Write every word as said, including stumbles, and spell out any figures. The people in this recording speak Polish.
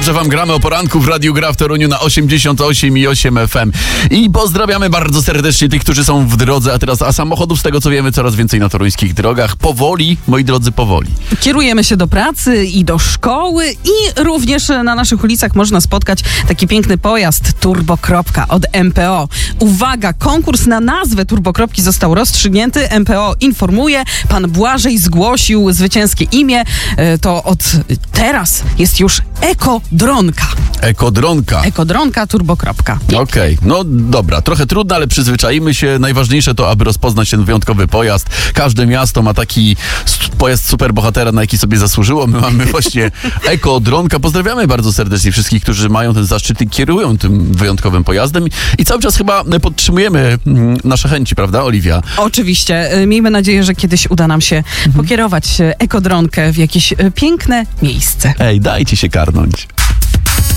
Dobrze wam gramy o poranku w Radiu Gra w Toruniu na osiemdziesiąt osiem i osiem F M. I pozdrawiamy bardzo serdecznie tych, którzy są w drodze, a teraz a samochodów, z tego co wiemy, coraz więcej na toruńskich drogach. Powoli, moi drodzy, powoli. Kierujemy się do pracy i do szkoły i również na naszych ulicach można spotkać taki piękny pojazd Turbokropka od M P O. Uwaga, konkurs na nazwę Turbokropki został rozstrzygnięty. M P O informuje, pan Błażej zgłosił zwycięskie imię. To od teraz jest już Ekodronka. Ekodronka. Ekodronka Turbokropka. Okej, okay. No dobra, trochę trudno, ale przyzwyczaimy się. Najważniejsze to, aby rozpoznać ten wyjątkowy pojazd. Każde miasto ma taki pojazd superbohatera, na jaki sobie zasłużyło. My mamy właśnie Ekodronka. Pozdrawiamy bardzo serdecznie wszystkich, którzy mają ten zaszczyt i kierują tym wyjątkowym pojazdem. I cały czas chyba podtrzymujemy nasze chęci, prawda, Oliwia? Oczywiście. Miejmy nadzieję, że kiedyś uda nam się pokierować Ekodronkę w jakieś piękne miejsce. Ej, dajcie się karnąć.